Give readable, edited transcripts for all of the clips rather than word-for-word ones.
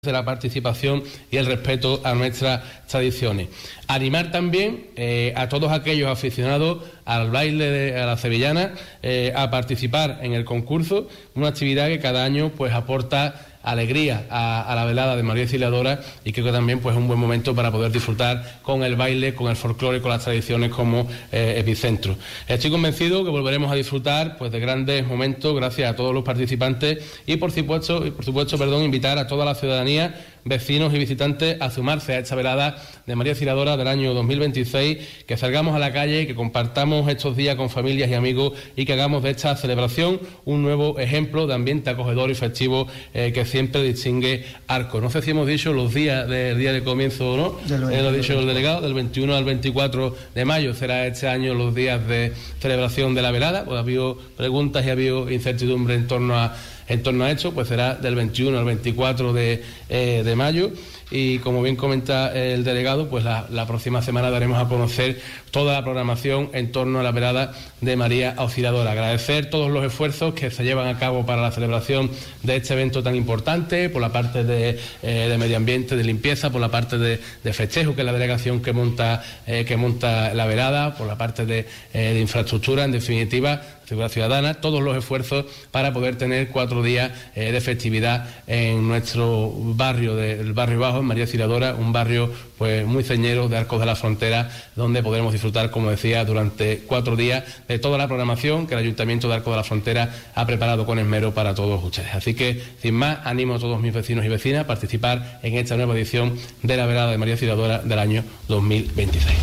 de la participación y el respeto a nuestras tradiciones. Animar también a todos aquellos aficionados al baile a la sevillana a participar en el concurso, una actividad que cada año pues aporta alegría a la velada de María Auxiliadora, y creo que también pues es un buen momento para poder disfrutar con el baile, con el folclore, con las tradiciones como epicentro. Estoy convencido que volveremos a disfrutar pues de grandes momentos gracias a todos los participantes y por supuesto, invitar a toda la ciudadanía, vecinos y visitantes a sumarse a esta velada de María Auxiliadora del año 2026, que salgamos a la calle, que compartamos estos días con familias y amigos y que hagamos de esta celebración un nuevo ejemplo de ambiente acogedor y festivo que siempre distingue Arcos. No sé si hemos dicho los días del día de comienzo o no, lo ha dicho el delegado, del 21 al 24 de mayo será este año los días de celebración de la velada. Pues ha habido preguntas y ha habido incertidumbre en torno a esto, pues será del 21 al 24 de mayo. Y como bien comenta el delegado, pues la próxima semana daremos a conocer toda la programación en torno a la velada de María Auxiliadora. Agradecer todos los esfuerzos que se llevan a cabo para la celebración de este evento tan importante, por la parte de medio ambiente, de limpieza, por la parte de festejo, que es la delegación que monta la velada, por la parte de infraestructura, en definitiva, seguridad ciudadana, todos los esfuerzos para poder tener 4 días de festividad en nuestro barrio, del barrio Bajo, en María Auxiliadora, un barrio pues muy ceñero de Arcos de la Frontera, donde podremos disfrutar, como decía, durante 4 días de toda la programación que el Ayuntamiento de Arcos de la Frontera ha preparado con esmero para todos ustedes. Así que, sin más, animo a todos mis vecinos y vecinas a participar en esta nueva edición de la velada de María Auxiliadora del año 2026.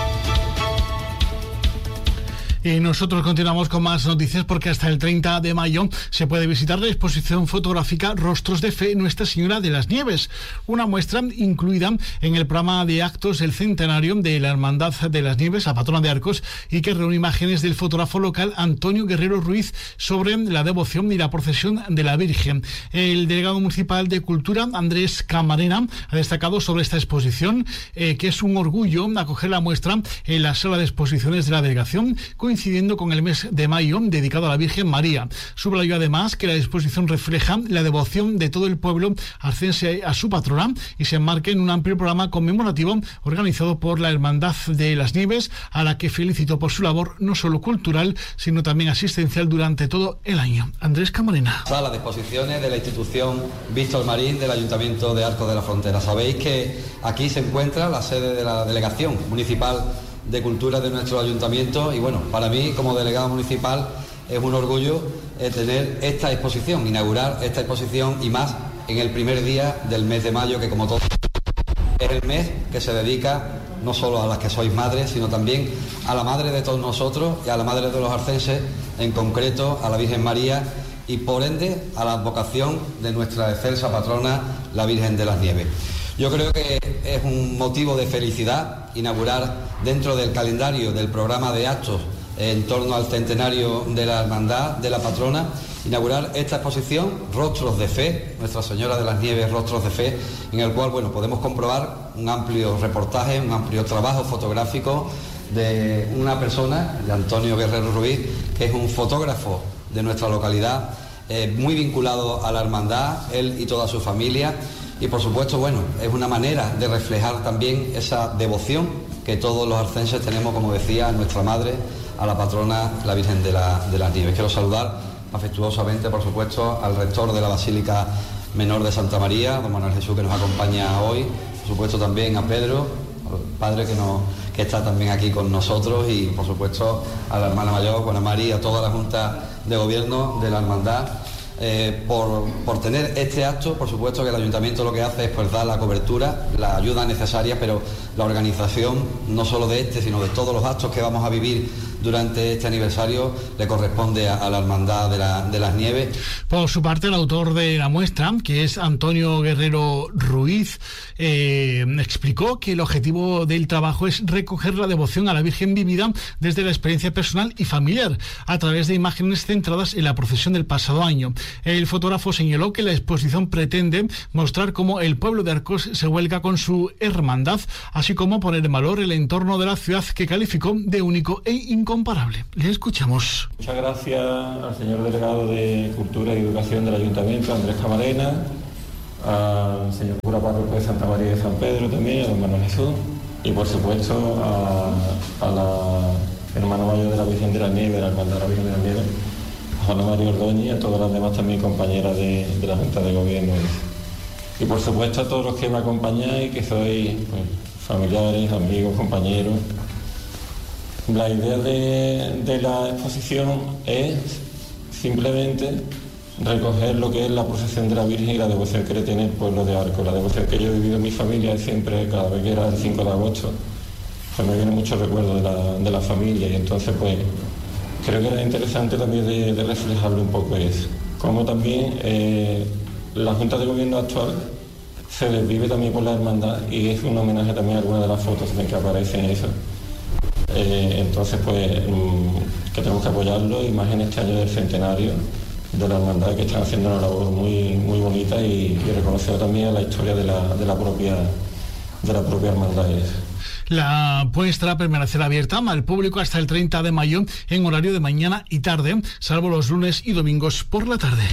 Y nosotros continuamos con más noticias, porque hasta el 30 de mayo se puede visitar la exposición fotográfica Rostros de Fe, Nuestra Señora de las Nieves, una muestra incluida en el programa de actos del centenario de la Hermandad de las Nieves, la patrona de Arcos, y que reúne imágenes del fotógrafo local Antonio Guerrero Ruiz sobre la devoción y la procesión de la Virgen. El delegado municipal de Cultura, Andrés Camarena, ha destacado sobre esta exposición que es un orgullo acoger la muestra en la sala de exposiciones de la delegación, coincidiendo con el mes de mayo dedicado a la Virgen María. Subrayó además que la exposición refleja la devoción de todo el pueblo arcense a su patrona y se enmarca en un amplio programa conmemorativo organizado por la Hermandad de las Nieves, a la que felicitó por su labor no solo cultural, sino también asistencial durante todo el año. Andrés Camarena. Sala de exposiciones de la institución Víctor Marín del Ayuntamiento de Arcos de la Frontera. Sabéis que aquí se encuentra la sede de la Delegación Municipal de Cultura de nuestro ayuntamiento, y bueno, para mí como delegado municipal es un orgullo tener esta exposición, inaugurar esta exposición, y más en el primer día del mes de mayo, que como todos es el mes que se dedica no solo a las que sois madres, sino también a la madre de todos nosotros y a la madre de los arcenses, en concreto a la Virgen María, y por ende a la advocación de nuestra excelsa patrona, la Virgen de las Nieves. Yo creo que es un motivo de felicidad inaugurar dentro del calendario del programa de actos en torno al centenario de la Hermandad de la Patrona, inaugurar esta exposición Rostros de Fe, Nuestra Señora de las Nieves, Rostros de Fe, en el cual podemos comprobar un amplio reportaje, un amplio trabajo fotográfico de una persona, de Antonio Guerrero Ruiz, que es un fotógrafo de nuestra localidad, muy vinculado a la hermandad, él y toda su familia. Y por supuesto, es una manera de reflejar también esa devoción que todos los arcenses tenemos, como decía, a nuestra madre, a la patrona, la Virgen de las Nieves. Quiero saludar afectuosamente, por supuesto, al rector de la Basílica Menor de Santa María, don Manuel Jesús, que nos acompaña hoy. Por supuesto también a Pedro, al padre que está también aquí con nosotros, y por supuesto a la hermana mayor, Juana María, a toda la Junta de Gobierno de la Hermandad. Por tener este acto. Por supuesto que el ayuntamiento lo que hace es dar la cobertura, la ayuda necesaria, pero la organización no solo de este, sino de todos los actos que vamos a vivir durante este aniversario le corresponde a la Hermandad de las Nieves. Por su parte, el autor de la muestra, que es Antonio Guerrero Ruiz, explicó que el objetivo del trabajo es recoger la devoción a la Virgen vivida desde la experiencia personal y familiar, a través de imágenes centradas en la procesión del pasado año. El fotógrafo señaló que la exposición pretende mostrar cómo el pueblo de Arcos se vuelca con su hermandad, así como poner en valor el entorno de la ciudad, que calificó de único e incomparable. Le escuchamos. Muchas gracias al señor delegado de Cultura y Educación del Ayuntamiento, Andrés Camarena, al señor cura párroco de Santa María de San Pedro también, al hermano Jesús, y por supuesto a la hermana mayor de la Virgen de la Nieve, la hermandad de la Virgen de la Nieve, a Juana María Ordóñez y a todas las demás también compañeras de la Junta de Gobierno. Y por supuesto a todos los que me acompañáis, que sois pues, familiares, amigos, compañeros. La idea de la exposición es simplemente recoger lo que es la procesión de la Virgen y la devoción que le tiene el pueblo de Arcos. La devoción que yo he vivido en mi familia siempre, cada vez que era el 5 de agosto, pues me viene mucho recuerdo de la familia, y entonces pues creo que era interesante también de reflejarlo un poco eso. Como también la Junta de Gobierno actual se desvive también por la hermandad, y es un homenaje también a algunas de las fotos en que aparecen eso. Entonces pues que tenemos que apoyarlo, y más en este año del centenario de la hermandad, que están haciendo una labor muy, muy bonita, y reconocer también la historia de la propia hermandad. La muestra permanecerá abierta al público hasta el 30 de mayo en horario de mañana y tarde, salvo los lunes y domingos por la tarde.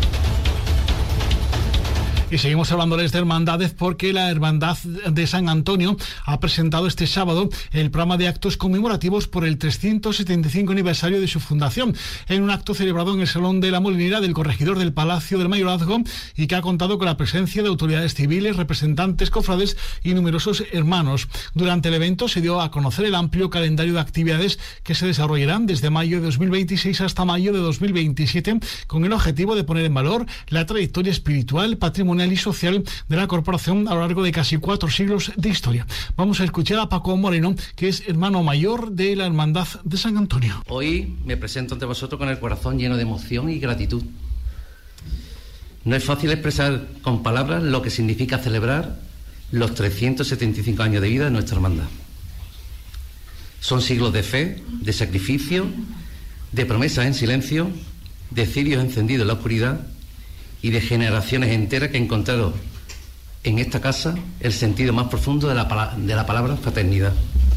Y seguimos hablándoles de hermandades, porque la Hermandad de San Antonio ha presentado este sábado el programa de actos conmemorativos por el 375 aniversario de su fundación, en un acto celebrado en el Salón de la Molinera del Corregidor del Palacio del Mayorazgo, y que ha contado con la presencia de autoridades civiles, representantes cofrades y numerosos hermanos. Durante el evento se dio a conocer el amplio calendario de actividades que se desarrollarán desde mayo de 2026 hasta mayo de 2027, con el objetivo de poner en valor la trayectoria espiritual, patrimonial y social de la corporación a lo largo de casi 4 siglos de historia. Vamos a escuchar a Paco Moreno, que es hermano mayor de la Hermandad de San Antonio. Hoy me presento ante vosotros con el corazón lleno de emoción y gratitud. No es fácil expresar con palabras lo que significa celebrar los 375 años de vida de nuestra hermandad. Son siglos de fe, de sacrificio, de promesas en silencio, de cirios encendidos en la oscuridad, y de generaciones enteras que han encontrado en esta casa el sentido más profundo de la palabra fraternidad.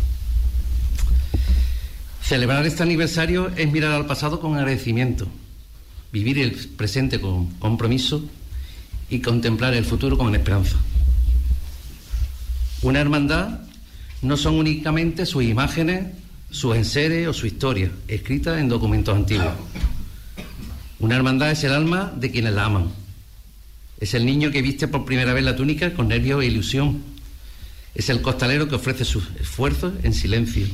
Celebrar este aniversario es mirar al pasado con agradecimiento, vivir el presente con compromiso y contemplar el futuro con esperanza. Una hermandad no son únicamente sus imágenes, sus enseres o su historia, escrita en documentos antiguos. Una hermandad es el alma de quienes la aman. Es el niño que viste por primera vez la túnica con nervios e ilusión. Es el costalero que ofrece sus esfuerzos en silencio.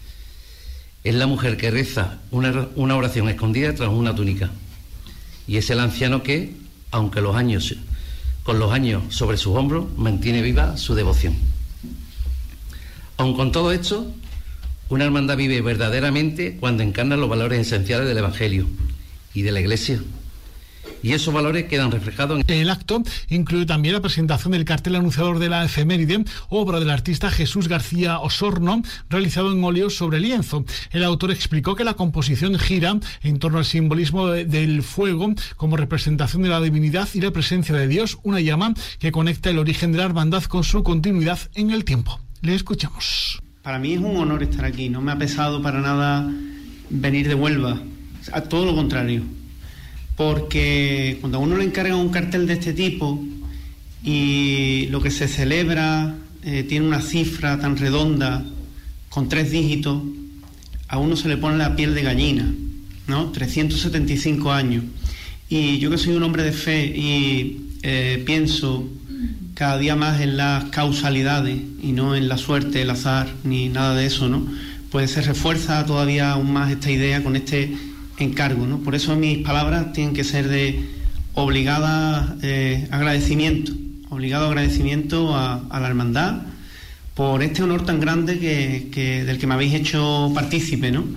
Es la mujer que reza una oración escondida tras una túnica. Y es el anciano que, aunque con los años sobre sus hombros, mantiene viva su devoción. Aun con todo esto, una hermandad vive verdaderamente cuando encarna los valores esenciales del Evangelio y de la Iglesia. Y esos valores quedan reflejados en... El acto incluye también la presentación del cartel anunciador de la efeméride, obra del artista Jesús García Osorno, realizado en óleo sobre lienzo. El autor explicó que la composición gira en torno al simbolismo del fuego como representación de la divinidad y la presencia de Dios, una llama que conecta el origen de la hermandad con su continuidad en el tiempo. Le escuchamos. Para mí es un honor estar aquí, no me ha pesado para nada venir de Huelva, a todo lo contrario, porque cuando a uno le encarga un cartel de este tipo y lo que se celebra tiene una cifra tan redonda, con 3 dígitos, a uno se le pone la piel de gallina, ¿no? 375 años. Y yo, que soy un hombre de fe y pienso cada día más en las causalidades y no en la suerte, el azar, ni nada de eso, ¿no? Pues se refuerza todavía aún más esta idea con este encargo, ¿no? Por eso mis palabras tienen que ser de obligado agradecimiento a la hermandad por este honor tan grande del que me habéis hecho partícipe, ¿no?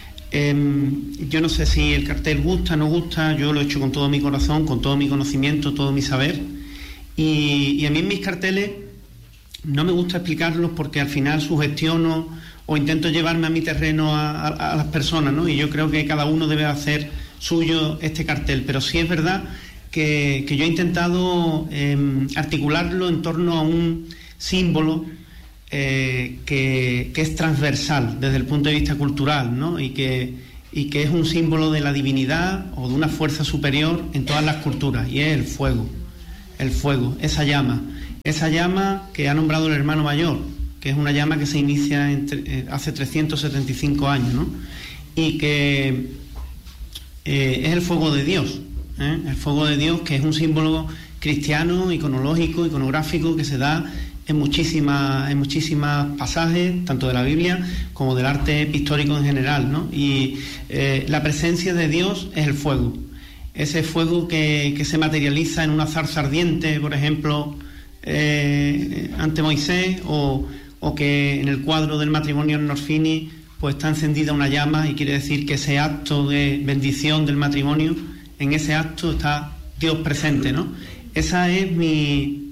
Yo no sé si el cartel gusta, no gusta, yo lo he hecho con todo mi corazón, con todo mi conocimiento, todo mi saber, y a mí en mis carteles no me gusta explicarlos porque al final sugestiono o intento llevarme a mi terreno a las personas, ¿no? Y yo creo que cada uno debe hacer suyo este cartel, pero sí es verdad que yo he intentado articularlo en torno a un símbolo que es transversal desde el punto de vista cultural, ¿no? Y que es un símbolo de la divinidad o de una fuerza superior en todas las culturas, y es el fuego. el fuego, esa llama que ha nombrado el hermano mayor, que es una llama que se inicia hace 375 años, ¿no? Y que es el fuego de Dios, el fuego de Dios, que es un símbolo cristiano, iconológico, iconográfico, que se da en muchísimas pasajes, tanto de la Biblia como del arte pictórico en general, ¿no? Y la presencia de Dios es el fuego, ese fuego que se materializa en una zarza ardiente, por ejemplo, ante Moisés, o que en el cuadro del matrimonio en Norfini pues está encendida una llama, y quiere decir que ese acto de bendición del matrimonio, en ese acto está Dios presente, ¿no? Esa es mi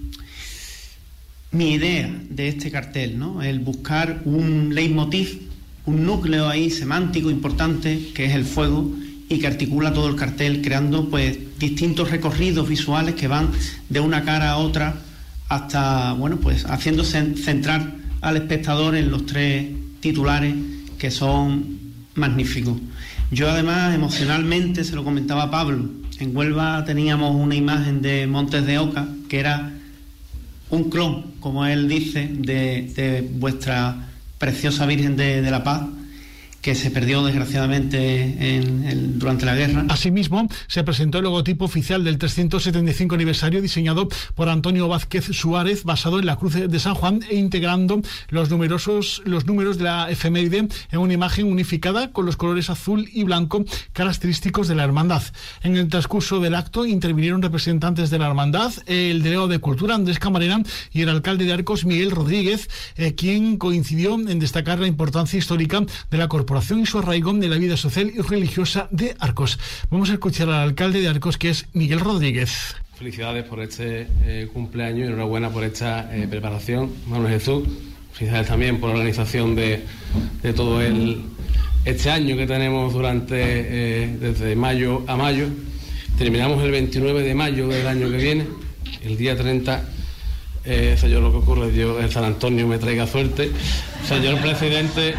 idea de este cartel, ¿no? El buscar un leitmotiv, un núcleo ahí semántico importante, que es el fuego, y que articula todo el cartel, creando pues distintos recorridos visuales que van de una cara a otra hasta, bueno, pues haciéndose centrar al espectador en los tres titulares, que son magníficos. Yo además emocionalmente, se lo comentaba a Pablo, en Huelva teníamos una imagen de Montes de Oca que era un clon, como él dice, de vuestra preciosa Virgen de la Paz, que se perdió desgraciadamente durante la guerra. Asimismo, se presentó el logotipo oficial del 375 aniversario diseñado por Antonio Vázquez Suárez, basado en la Cruz de San Juan e integrando los números de la efeméride en una imagen unificada con los colores azul y blanco característicos de la hermandad. En el transcurso del acto intervinieron representantes de la hermandad, el delegado de Cultura Andrés Camarena y el alcalde de Arcos Miguel Rodríguez, quien coincidió en destacar la importancia histórica de la corporación y su arraigo de la vida social y religiosa de Arcos. Vamos a escuchar al alcalde de Arcos, que es Miguel Rodríguez. Felicidades por este cumpleaños y enhorabuena por esta preparación, Manuel Jesús. Felicidades también por la organización de todo este año que tenemos desde mayo a mayo. Terminamos el 29 de mayo del año que viene. El día 30, señor, lo que ocurre, Dios, el San Antonio me traiga suerte. Señor presidente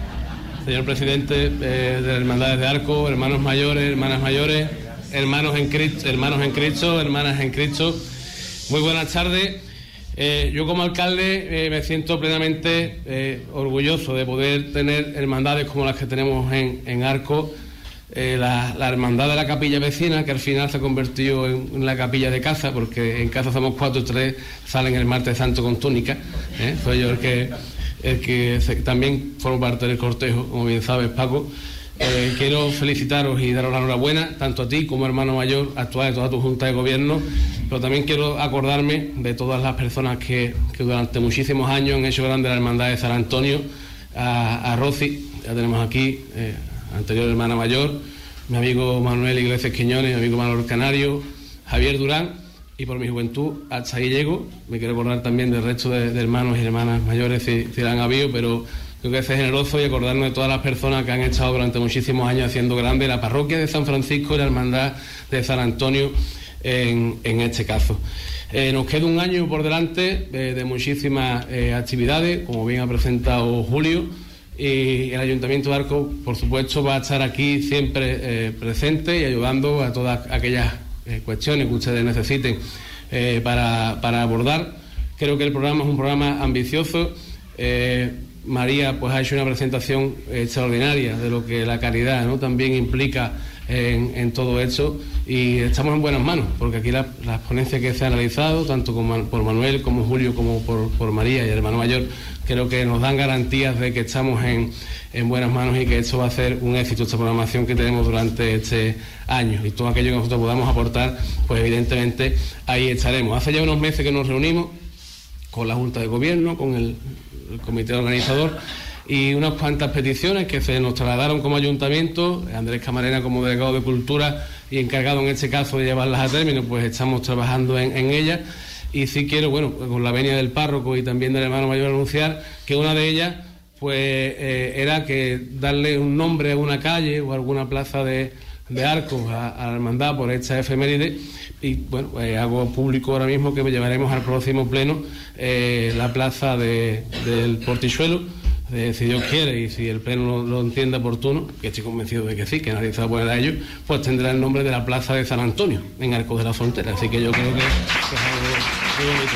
de las hermandades de Arcos, hermanos mayores, hermanas mayores, hermanos en Cristo, hermanas en Cristo, muy buenas tardes. Yo como alcalde me siento plenamente orgulloso de poder tener hermandades como las que tenemos en Arcos. La hermandad de la capilla vecina, que al final se ha convertido en la capilla de casa, porque en casa somos 4 y 3 salen el martes santo con túnica. Soy yo el que también forma parte del cortejo, como bien sabes, Paco. Quiero felicitaros y daros la enhorabuena, tanto a ti como hermano mayor actual de toda tu junta de gobierno, pero también quiero acordarme de todas las personas que durante muchísimos años han hecho grande la hermandad de San Antonio, a Rosy, ya tenemos aquí, anterior hermana mayor, mi amigo Manuel Iglesias Quiñones, mi amigo Manuel Canario, Javier Durán, y por mi juventud hasta ahí llego. Me quiero acordar también del resto de hermanos y hermanas mayores si la han habido, pero creo que ser generoso y acordarnos de todas las personas que han estado durante muchísimos años haciendo grande la parroquia de San Francisco y la hermandad de San Antonio en este caso. Nos queda un año por delante de muchísimas actividades, como bien ha presentado Julio, y el Ayuntamiento de Arcos, por supuesto, va a estar aquí siempre presente y ayudando a todas aquellas cuestiones que ustedes necesiten para abordar. Creo que el programa es un programa ambicioso. María pues ha hecho una presentación extraordinaria de lo que la caridad, ¿no?, también implica en todo esto, y estamos en buenas manos, porque aquí las ponencias que se han realizado, tanto por Manuel como Julio como por María y el hermano mayor, creo que nos dan garantías de que estamos en buenas manos y que esto va a ser un éxito, esta programación que tenemos durante este año, y todo aquello que nosotros podamos aportar, pues evidentemente ahí estaremos. Hace ya unos meses que nos reunimos con la Junta de Gobierno, con el comité organizador, y unas cuantas peticiones que se nos trasladaron como ayuntamiento. Andrés Camarena, como delegado de Cultura y encargado en este caso de llevarlas a término, pues estamos trabajando en ellas. Y sí quiero, bueno, con la venia del párroco y también del hermano mayor, anunciar que una de ellas pues era que darle un nombre a una calle o a alguna plaza de Arcos a la hermandad por esta efeméride. Y bueno, hago público ahora mismo que llevaremos al próximo pleno la plaza del Portichuelo, Si Dios quiere y si el Pleno lo entiende oportuno, que estoy convencido de que sí, que nadie se va a poner a ello, pues tendrá el nombre de la Plaza de San Antonio, en Arcos de la Frontera. Así que yo creo que es algo muy bonito.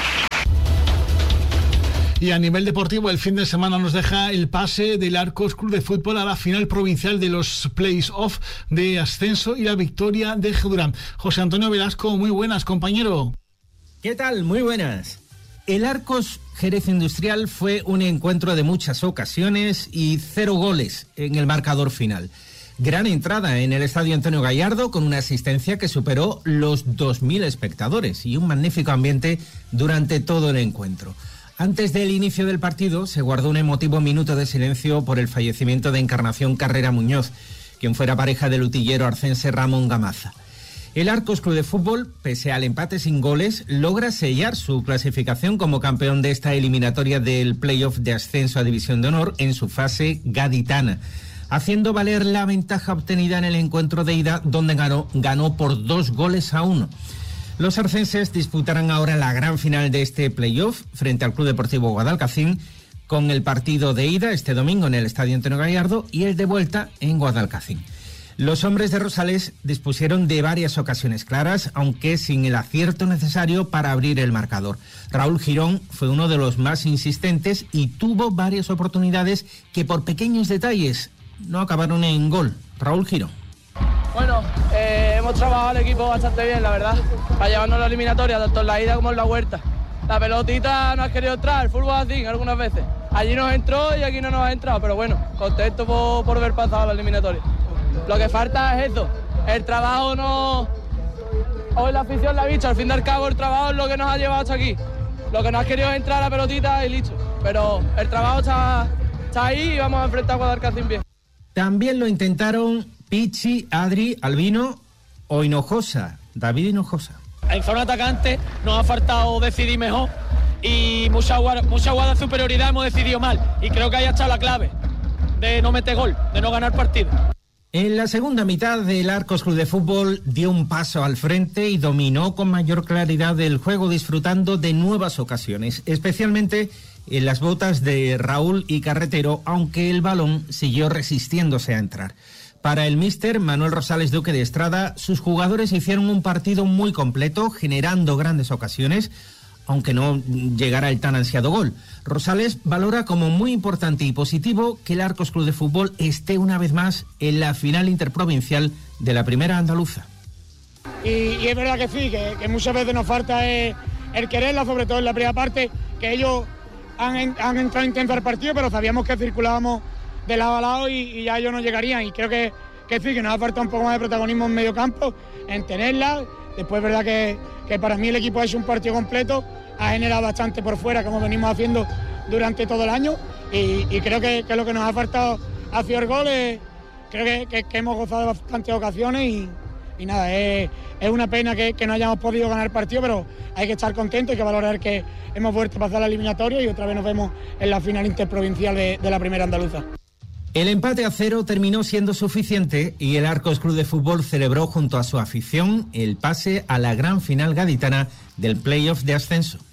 Y a nivel deportivo, el fin de semana nos deja el pase del Arcos Club de Fútbol a la final provincial de los Play-Off de ascenso y la victoria de Gedurán. José Antonio Velasco, muy buenas, compañero. ¿Qué tal? Muy buenas. El Arcos Jerez Industrial fue un encuentro de muchas ocasiones y 0 goles en el marcador final. Gran entrada en el Estadio Antonio Gallardo con una asistencia que superó los 2.000 espectadores y un magnífico ambiente durante todo el encuentro. Antes del inicio del partido se guardó un emotivo minuto de silencio por el fallecimiento de Encarnación Carrera Muñoz, quien fuera pareja del utillero arcense Ramón Gamaza. El Arcos Club de Fútbol, pese al empate sin goles, logra sellar su clasificación como campeón de esta eliminatoria del playoff de ascenso a División de Honor en su fase gaditana, haciendo valer la ventaja obtenida en el encuentro de ida, donde ganó por 2-1. Los arcenses disputarán ahora la gran final de este playoff frente al Club Deportivo Guadalcacín, con el partido de ida este domingo en el Estadio Antonio Gallardo y el de vuelta en Guadalcacín. Los hombres de Rosales dispusieron de varias ocasiones claras, aunque sin el acierto necesario para abrir el marcador. Raúl Girón fue uno de los más insistentes y tuvo varias oportunidades que por pequeños detalles no acabaron en gol. Raúl Girón. Bueno, hemos trabajado el equipo bastante bien, la verdad, para llevarnos a la eliminatoria, tanto en la ida como en la vuelta. La pelotita no ha querido entrar, el fútbol así algunas veces. Allí nos entró y aquí no nos ha entrado, pero bueno, contento por haber pasado la eliminatoria. Lo que falta es eso, el trabajo no... Hoy la afición la ha visto, al fin y al cabo el trabajo es lo que nos ha llevado hasta aquí. Lo que no ha querido es entrar a la pelotita y listo. Pero el trabajo está ahí y vamos a enfrentar a Guadalcacín bien. También lo intentaron Pichi, Adri, Albino o Hinojosa, David Hinojosa. En zona atacante nos ha faltado decidir mejor y mucha guarda de superioridad hemos decidido mal. Y creo que ahí está la clave de no meter gol, de no ganar partido. En la segunda mitad, el Arcos Club de Fútbol dio un paso al frente y dominó con mayor claridad el juego, disfrutando de nuevas ocasiones, especialmente en las botas de Raúl y Carretero, aunque el balón siguió resistiéndose a entrar. Para el míster Manuel Rosales Duque de Estrada, sus jugadores hicieron un partido muy completo, generando grandes ocasiones, aunque no llegara el tan ansiado gol. Rosales valora como muy importante y positivo que el Arcos Club de Fútbol esté una vez más en la final interprovincial de la primera andaluza. Y es verdad que sí, que muchas veces nos falta el quererla, sobre todo en la primera parte, que ellos han entrado intentos al partido, pero sabíamos que circulábamos de lado a lado y ya ellos no llegarían. Y creo que sí, que nos ha faltado un poco más de protagonismo en medio campo, en tenerla. Después es verdad que para mí el equipo ha hecho un partido completo, ha generado bastante por fuera, como venimos haciendo durante todo el año, y creo que lo que nos ha faltado ha sido el gol. Creo que hemos gozado de bastantes ocasiones y nada, es una pena que no hayamos podido ganar el partido, pero hay que estar contentos y que valorar que hemos vuelto a pasar la eliminatoria y otra vez nos vemos en la final interprovincial de la primera andaluza. El empate a 0 terminó siendo suficiente y el Arcos Club de Fútbol celebró junto a su afición el pase a la gran final gaditana del playoff de ascenso.